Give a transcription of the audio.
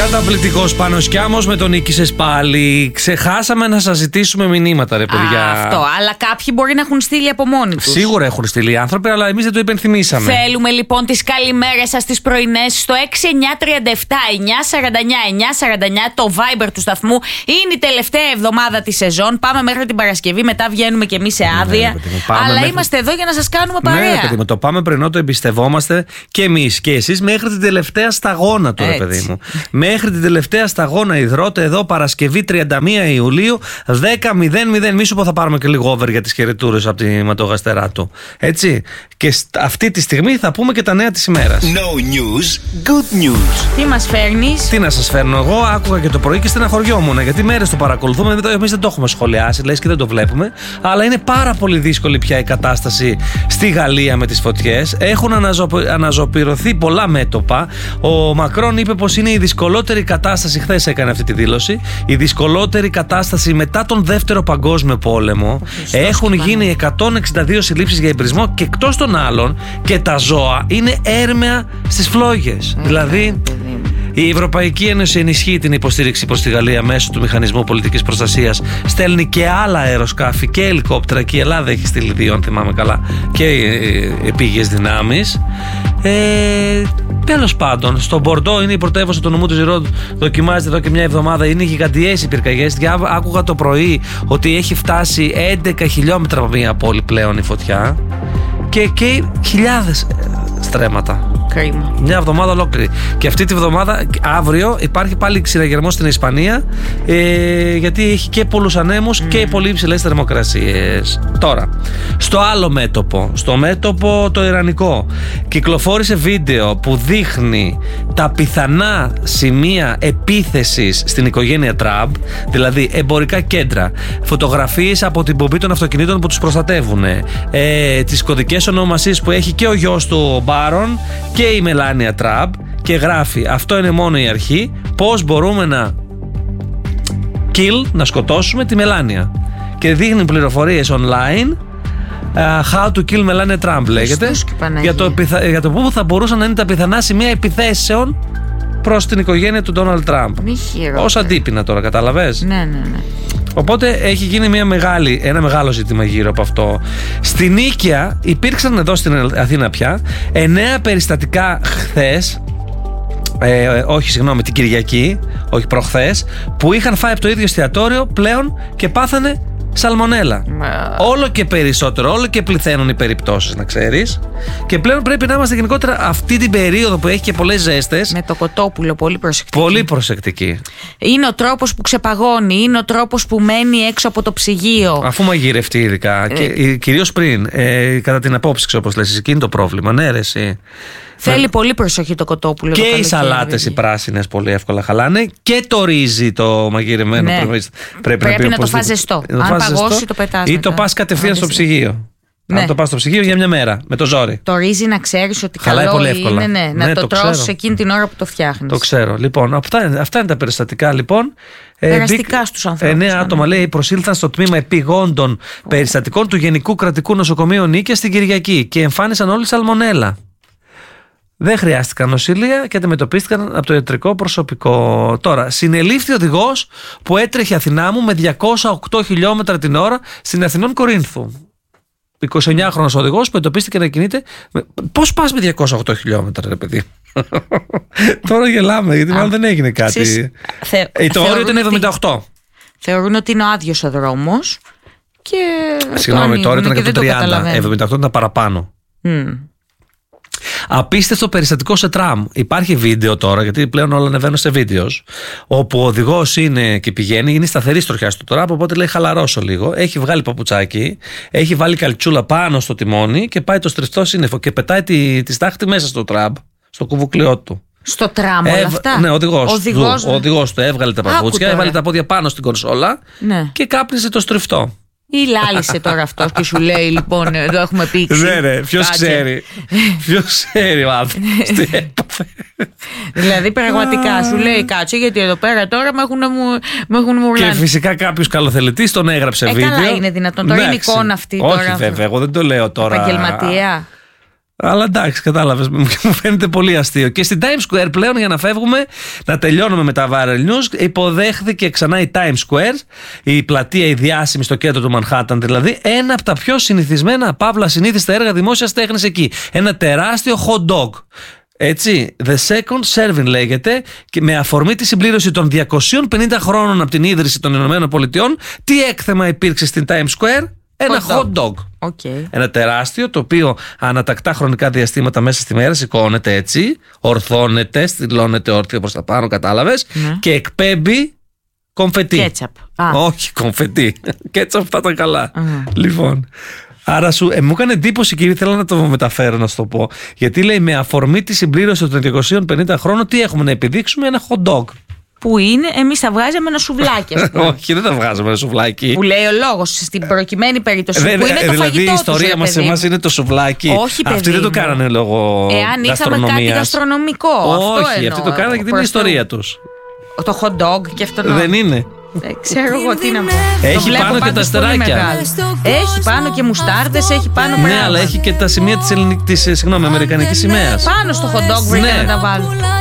Καταπληκτικός Πάνος Κιάμος, με τον νίκησες πάλι. Ξεχάσαμε να σας ζητήσουμε μηνύματα, ρε παιδιά. Αυτό, αλλά κάποιοι μπορεί να έχουν στείλει από μόνοι τους. Σίγουρα έχουν στείλει οι άνθρωποι, αλλά εμείς δεν το υπενθυμίσαμε. Θέλουμε λοιπόν τις καλημέρες σας τις πρωινές στο 6937-949-949, το Viber του σταθμού. Είναι η τελευταία εβδομάδα της σεζόν. Πάμε μέχρι την Παρασκευή, μετά βγαίνουμε και εμείς σε άδεια. Αλλά μέχρι... είμαστε εδώ για να σας κάνουμε παρέα. Ναι, παιδί μου, το πάμε πρωινό, το εμπιστευόμαστε και εμείς και εσείς μέχρι την τελευταία σταγόνα του, ρε παιδί μου. Μέχρι την τελευταία σταγόνα υδρότε εδώ, Παρασκευή 31 Ιουλίου, 10:00. Μη σου πω θα πάρουμε και λίγο over για τις χαιρετούρες από τη Ματογαστερά του. Έτσι. Και αυτή τη στιγμή θα πούμε και τα νέα της ημέρας. No news, good news. Τι μας φέρνεις? Τι να σας φέρνω εγώ, άκουγα και το πρωί και στεναχωριόμουν. Γιατί μέρες το παρακολουθούμε, εμείς δεν το έχουμε σχολιάσει, λες και δεν το βλέπουμε. Αλλά είναι πάρα πολύ δύσκολη πια η κατάσταση στη Γαλλία με τις φωτιές. Έχουν αναζωπηρωθεί πολλά μέτωπα. Ο Μακρόν είπε πως είναι η δυσκολότερη κατάσταση, χθες έκανε αυτή τη δήλωση, η δυσκολότερη κατάσταση μετά τον Δεύτερο Παγκόσμιο Πόλεμο. Έχουν γίνει 162 συλλήψεις για εμπρισμό και εκτός των άλλων και τα ζώα είναι έρμεα στις φλόγες. Δηλαδή η Ευρωπαϊκή Ένωση ενισχύει την υποστήριξη προς τη Γαλλία μέσω του Μηχανισμού Πολιτικής Προστασίας. Στέλνει και άλλα αεροσκάφη και ελικόπτερα, και η Ελλάδα έχει στείλει 2, αν θυμάμαι καλά, και επίγειες δυνάμεις. Τέλος πάντων, στο Μπορντό, είναι η πρωτεύουσα του νομού του Ζιρόντ, δοκιμάζεται εδώ και μια εβδομάδα. Είναι γιγαντιές οι πυρκαγιές. Άκουγα το πρωί ότι έχει φτάσει 11 χιλιόμετρα από μια πόλη πλέον η φωτιά και χιλιάδες στρέμματα. Κρίμα. Μια εβδομάδα ολόκληρη. Και αυτή τη βδομάδα, αύριο, υπάρχει πάλι ξηραγερμός στην Ισπανία, γιατί έχει και πολλούς ανέμους και πολύ υψηλές θερμοκρασίες. Τώρα, στο άλλο μέτωπο, στο μέτωπο το ιρανικό, κυκλοφόρησε βίντεο που δείχνει τα πιθανά σημεία επίθεσης στην οικογένεια Τραμπ, δηλαδή εμπορικά κέντρα, φωτογραφίες από την πομπή των αυτοκινήτων που τους προστατεύουν, τις κωδικές ονομασίες που έχει και ο γιος του ο Μπάρον και η Μελάνια Τραμπ, και γράφει: αυτό είναι μόνο η αρχή, πώς μπορούμε να σκοτώσουμε τη Μελάνια, και δείχνει πληροφορίες online. How to kill Melania Trump λέγεται, για το πού θα μπορούσαν να είναι τα πιθανά σημεία επιθέσεων προς την οικογένεια του Ντόναλντ Τραμπ. Ως αντίπεινα τώρα, κατάλαβες? Ναι. Οπότε έχει γίνει ένα μεγάλο ζήτημα γύρω από αυτό. Στην Νίκαια υπήρξαν εδώ στην Αθήνα πια 9 περιστατικά χθες, την Κυριακή, όχι προχθές, που είχαν φάει από το ίδιο εστιατόριο πλέον και πάθανε σαλμονέλα. Όλο και περισσότερο, όλο και πληθαίνουν οι περιπτώσεις, να ξέρεις. Και πλέον πρέπει να είμαστε γενικότερα αυτή την περίοδο που έχει και πολλές ζέστες, με το κοτόπουλο πολύ προσεκτική. Πολύ προσεκτική. Είναι ο τρόπος που ξεπαγώνει, είναι ο τρόπος που μένει έξω από το ψυγείο. Αφού μαγειρευτεί, ειδικά. Και κυρίως πριν, κατά την απόψη, όπως λες, εκεί είναι το πρόβλημα. Ναι, ρε, εσύ. Θέλει πολύ προσοχή το κοτόπουλο. Και οι σαλάτες οι πράσινες πολύ εύκολα χαλάνε. Και το ρύζι το μαγειρεμένο, πρέπει να το φας ζεστό. Αν παγώσει το πετάς. Ή το πας κατευθείαν στο ψυγείο. Ναι. Αν το πας στο ψυγείο για μια μέρα, με το ζόρι. Το ρύζι να ξέρεις ότι χαλάει πολύ εύκολα. Είναι, να το τρως εκείνη την ώρα που το φτιάχνεις. Το ξέρω. Λοιπόν, αυτά είναι τα περιστατικά, λοιπόν. Περαστικά στους ανθρώπους. 9 άτομα, λέει, προσήλθαν στο τμήμα επιγόντων περιστατικών του Γενικού Κρατικού Νοσοκομείου Νίκαιας την Κυριακή και εμφάνισαν όλοι σαλμονέλα. Δεν χρειάστηκαν νοσηλεία και αντιμετωπίστηκαν από το ιατρικό προσωπικό. Τώρα, συνελήφθη οδηγός που έτρεχε Αθηνά μου με 208 χιλιόμετρα την ώρα στην Αθηνών Κορίνθου. 29χρονος οδηγός που εντοπίστηκε να κινείται. Πώς πας με 208 χιλιόμετρα, ρε παιδί? Τώρα γελάμε, γιατί μάλλον δεν έγινε κάτι. Το όριο ήταν 78. Θεωρούν ότι είναι ο άδειος ο δρόμος. Συγγνώμη, το όριο ήταν 130. 78 ήταν παραπάνω. Απίστευτο περιστατικό σε τραμ. Υπάρχει βίντεο τώρα, γιατί πλέον όλα ανεβαίνουν σε βίντεο, όπου ο οδηγός είναι και πηγαίνει, είναι σταθερή στροχιά στο τραμ, οπότε λέει χαλαρώσω λίγο. Έχει βγάλει παπουτσάκι, έχει βάλει καλτσούλα πάνω στο τιμόνι και πάει το στριφτό σύννεφο και πετάει τη στάχτη μέσα στο τραμ, στο κουβουκλιό του. Στο τραμ όλα αυτά. Ναι, ο οδηγός του έβγαλε τα παπούτσια, έβαλε τα πόδια πάνω στην κονσόλα και κάπνιζε το στριφτό. Ή λάλησε τώρα αυτός και σου λέει, λοιπόν, εδώ έχουμε πήξει. Ναι, ρε, ποιος ξέρει. Ποιος ξέρει ο άνθρωπος τι έπαθε. Δηλαδή, πραγματικά σου λέει, κάτσε, γιατί εδώ πέρα τώρα με έχουν μουρλάνει. Και φυσικά κάποιος καλοθελητής τον έγραψε βίντεο. Καλά, είναι δυνατόν. Τώρα είναι εικόνα αυτή. Όχι, βέβαια, εγώ δεν το λέω τώρα. Επαγγελματία. Αλλά εντάξει, κατάλαβες, μου φαίνεται πολύ αστείο. Και στην Times Square πλέον, για να φεύγουμε, να τελειώνουμε με τα viral news, υποδέχθηκε ξανά η Times Square, η πλατεία, η διάσημη στο κέντρο του Μανχάταν δηλαδή, ένα από τα πιο συνηθισμένα, παύλα συνήθιστα έργα δημόσιας τέχνης εκεί. Ένα τεράστιο hot dog. Έτσι, The Second Serving λέγεται, και με αφορμή τη συμπλήρωση των 250 χρόνων από την ίδρυση των Ηνωμένων Πολιτειών, τι έκθεμα υπήρξε στην Times Square? Ένα hot dog. Okay. Ένα τεράστιο, το οποίο ανατακτά χρονικά διαστήματα μέσα στη μέρα σηκώνεται έτσι, ορθώνεται, στυλώνεται όρθιο προς τα πάνω, κατάλαβες, και εκπέμπει κομφετί. Κέτσαπ. Όχι, κομφετί. Κέτσαπ θα ήταν καλά. Λοιπόν, άρα μου έκανε εντύπωση και ήθελα να το μεταφέρω, να σου το πω. Γιατί λέει, με αφορμή τη συμπλήρωση των 250 χρόνων, τι έχουμε να επιδείξουμε? Ένα hot dog. Που είναι, εμείς θα βγάζαμε ένα σουβλάκι. Όχι, δεν θα βγάζαμε ένα σουβλάκι. Που λέει ο λόγος, στην προκειμένη περίπτωση. Που είναι το δηλαδή, φαγητό η ιστορία μας εμάς είναι το σουβλάκι. Όχι, παιδί. Αυτοί δεν το κάνανε λόγω εάν είχαμε κάτι γαστρονομικό. Όχι, αυτοί το κάνανε γιατί είναι η ιστορία τους. Το hot dog και αυτό. Δεν είναι. Ξέρω εγώ τι να πω. Έχει πάνω και τα αστεράκια. Έχει πάνω και μουστάρδες, έχει πάνω πράγματα. Ναι, αλλά έχει και τα σημεία της αμερικανικής σημαίας. Πάνω στο hot dog βρήκα να τα βάλω.